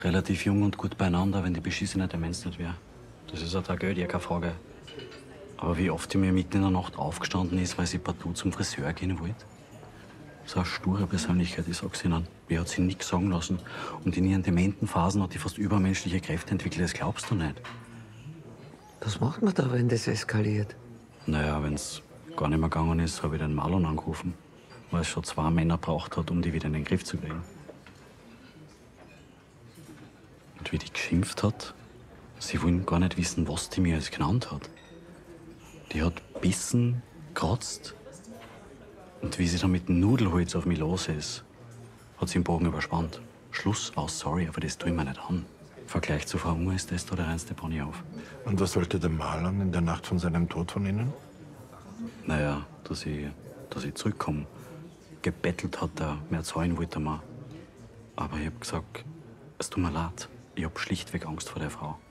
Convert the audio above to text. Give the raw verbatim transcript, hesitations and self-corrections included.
Relativ jung und gut beieinander, wenn die beschissene Demenz nicht wäre. Das ist eine Tragödie, keine Frage. Aber wie oft die mir mitten in der Nacht aufgestanden ist, weil sie partout zum Friseur gehen wollte. So eine sture Persönlichkeit, ich sag's Ihnen. Die hat sie nichts sagen lassen. Und in ihren dementen Phasen hat die fast übermenschliche Kräfte entwickelt, das glaubst du nicht. Was macht man da, wenn das eskaliert? Naja, wenn's gar nicht mehr gegangen ist, habe ich den Marlon angerufen. Weil es schon zwei Männer braucht hat, um die wieder in den Griff zu kriegen. Und wie die geschimpft hat, sie wollen gar nicht wissen, was die mir alles genannt hat. Die hat bissen, kratzt. Und wie sie dann mit dem Nudelholz auf mich los ist, hat sie den Bogen überspannt. Schluss aus, sorry, aber das tue ich mir nicht an. Im Vergleich zu Frau Unger ist das da der reinste Pony auf. Und was wollte der Marlon in der Nacht von seinem Tod von Ihnen? Naja, dass ich, dass ich zurückkomme. Gebettelt hat er, mehr zahlen wollte er mir. Aber ich hab gesagt, es tut mir leid, ich hab schlichtweg Angst vor der Frau.